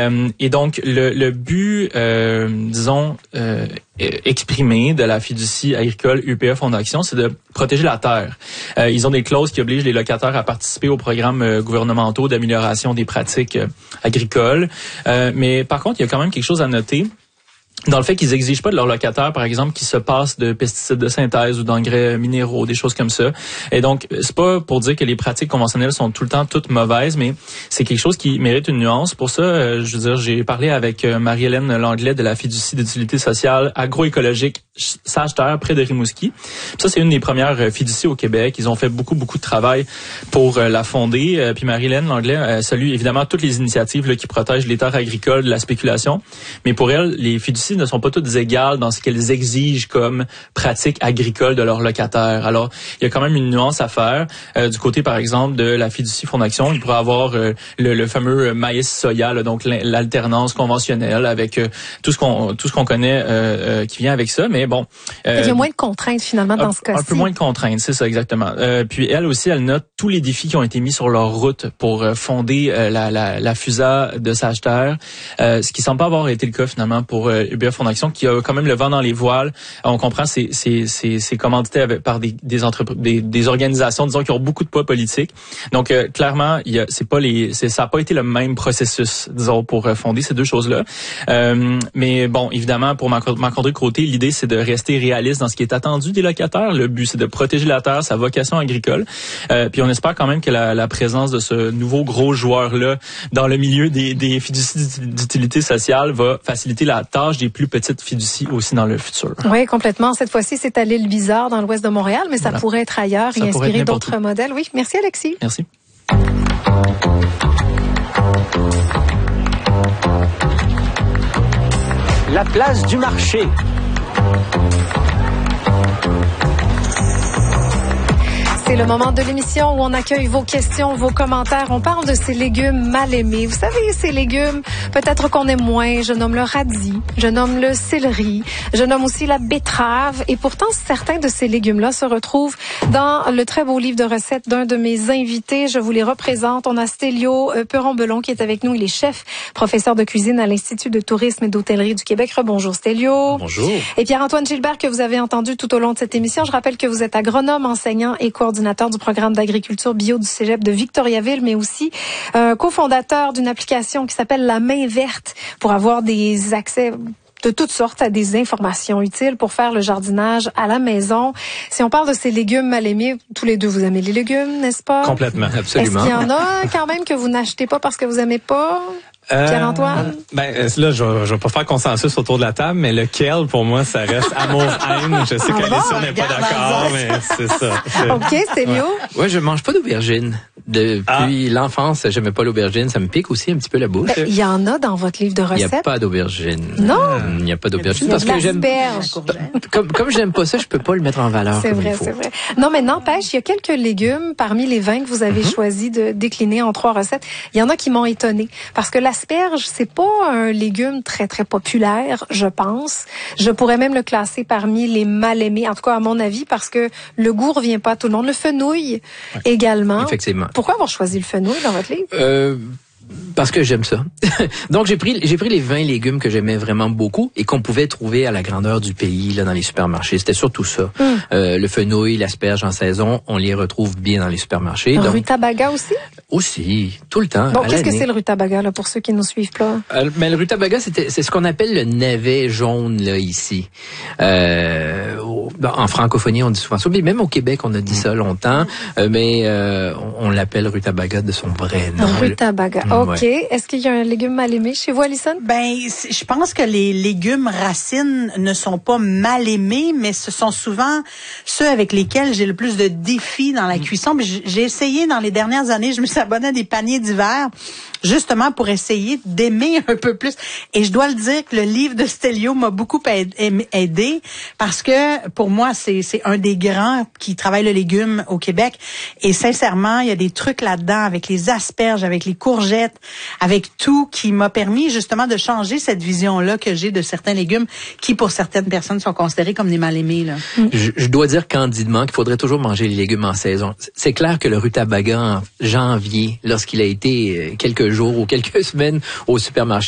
Et donc, le but, exprimé de la fiducie agricole UPA Fonds d'Action, c'est de protéger la terre. Ils ont des clauses qui obligent les locataires à participer aux programmes gouvernementaux d'amélioration des pratiques agricoles. Mais par contre, il y a quand même quelque chose à noter dans le fait qu'ils exigent pas de leurs locataires, par exemple, qu'ils se passent de pesticides de synthèse ou d'engrais minéraux, des choses comme ça. Et donc, c'est pas pour dire que les pratiques conventionnelles sont tout le temps toutes mauvaises, mais c'est quelque chose qui mérite une nuance. Pour ça, je veux dire, j'ai parlé avec Marie-Hélène Langlais de la fiducie d'utilité sociale agroécologique Sage-Terre près de Rimouski. Ça, c'est une des premières fiducies au Québec. Ils ont fait beaucoup de travail pour la fonder. Puis Marie-Hélène Langlais salue évidemment toutes les initiatives là, qui protègent les terres agricoles de la spéculation. Mais pour elle, les fiducies ne sont pas toutes égales dans ce qu'elles exigent comme pratique agricole de leurs locataires. Alors, il y a quand même une nuance à faire. Du côté, par exemple, de la fiducie Fonds d'Action, il pourrait avoir le fameux maïs-soya, là, donc l'alternance conventionnelle avec tout ce qu'on connaît qui vient avec ça. Mais bon, il y a moins de contraintes finalement dans ce cas-ci. Un peu moins de contraintes, c'est ça exactement. Puis elle aussi, elle note tous les défis qui ont été mis sur leur route pour fonder la FUSA de Sage-Terre, ce qui semble pas avoir été le cas finalement pour UPA Fonds d'Action, qui a quand même le vent dans les voiles. On comprend c'est commandité par des entreprises, des organisations, disons, qui ont beaucoup de poids politique. Donc clairement, ça a pas été le même processus, disons, pour fonder ces deux choses-là. Mais bon, évidemment, pour Marc-André Côté, l'idée c'est de rester réaliste dans ce qui est attendu des locataires. Le but c'est de protéger la terre, sa vocation agricole. Puis on espère quand même que la présence de ce nouveau gros joueur-là dans le milieu des fiducies d'utilité sociale va faciliter la tâche des plus petites fiducies aussi dans le futur. Oui, complètement. Cette fois-ci, c'est à l'île Bizarre, dans l'ouest de Montréal, mais ça pourrait être ailleurs et inspirer d'autres modèles. Oui, merci Alexis. Merci. La place du marché. C'est le moment de l'émission où on accueille vos questions, vos commentaires. On parle de ces légumes mal aimés. Vous savez, ces légumes, peut-être qu'on aime moins. Je nomme le radis, je nomme le céleri, je nomme aussi la betterave. Et pourtant, certains de ces légumes-là se retrouvent dans le très beau livre de recettes d'un de mes invités. Je vous les représente. On a Stélio Peron-Belon qui est avec nous. Il est chef, professeur de cuisine à l'Institut de tourisme et d'hôtellerie du Québec. Rebonjour Stélio. Bonjour. Et Pierre-Antoine Gilbert que vous avez entendu tout au long de cette émission. Je rappelle que vous êtes agronome, enseignant et coordinateur du programme d'agriculture bio du Cégep de Victoriaville, mais aussi cofondateur d'une application qui s'appelle La Main Verte pour avoir des accès de toutes sortes à des informations utiles pour faire le jardinage à la maison. Si on parle de ces légumes mal aimés, tous les deux vous aimez les légumes, n'est-ce pas? Complètement, absolument. Est-ce qu'il y en a quand même que vous n'achetez pas parce que vous aimez pas? Pierre-Antoine? Là, je vais pas faire consensus autour de la table, mais lequel, pour moi, ça reste amour-haine. Je sais qu'Alexis n'est pas d'accord, mais c'est ça. OK, Stélio? Ouais, je mange pas d'aubergine. Depuis l'enfance, j'aimais pas l'aubergine. Ça me pique aussi un petit peu la bouche. Il y en a dans votre livre de recettes? Il n'y a pas d'aubergine. Non? Il n'y a pas d'aubergine parce que j'aime... Comme j'aime pas ça, je peux pas le mettre en valeur. C'est vrai, c'est vrai. Non, mais n'empêche, il y a quelques légumes parmi les 20 que vous avez choisi de décliner en 3 recettes. Il y en a qui m'ont étonnée parce que l'asperge, c'est pas un légume très, très populaire, je pense. Je pourrais même le classer parmi les mal aimés, en tout cas à mon avis, parce que le goût revient pas à tout le monde. Le fenouil également. Effectivement. Pourquoi avoir choisi le fenouil dans votre livre? Parce que j'aime ça. Donc j'ai pris les 20 légumes que j'aimais vraiment beaucoup et qu'on pouvait trouver à la grandeur du pays là dans les supermarchés. C'était surtout ça. Le fenouil, l'asperge en saison, on les retrouve bien dans les supermarchés. Le rutabaga aussi? Aussi, tout le temps. Bon, qu'est-ce que c'est le rutabaga là pour ceux qui nous suivent pas? Mais le rutabaga c'est ce qu'on appelle le navet jaune là ici. En francophonie, on dit souvent ça. Mais même au Québec, on a dit ça longtemps. Mais on l'appelle rutabaga de son vrai nom. Rutabaga. OK. Ouais. Est-ce qu'il y a un légume mal aimé chez vous, Alison? Je pense que les légumes racines ne sont pas mal aimés, mais ce sont souvent ceux avec lesquels j'ai le plus de défis dans la cuisson. J'ai essayé dans les dernières années, je me suis abonnée à des paniers d'hiver, justement pour essayer d'aimer un peu plus. Et je dois le dire que le livre de Stélio m'a beaucoup aidé parce que pour moi, c'est un des grands qui travaille le légume au Québec. Et sincèrement, il y a des trucs là-dedans avec les asperges, avec les courgettes, avec tout qui m'a permis justement de changer cette vision-là que j'ai de certains légumes qui, pour certaines personnes, sont considérés comme des mal-aimés. Là. Je dois dire candidement qu'il faudrait toujours manger les légumes en saison. C'est clair que le rutabaga en janvier, lorsqu'il a été quelques jours ou quelques semaines au supermarché,